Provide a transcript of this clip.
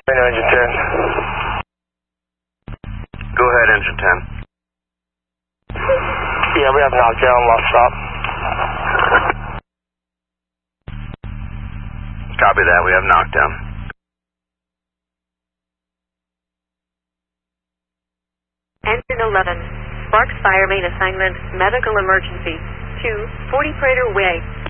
Engine 10. Go ahead, Engine 10. Yeah, we have knockdown, lost stop. Copy that, we have knockdown. Engine 11, Sparks Fire Main Assignment, Medical Emergency, 240 Prater Way.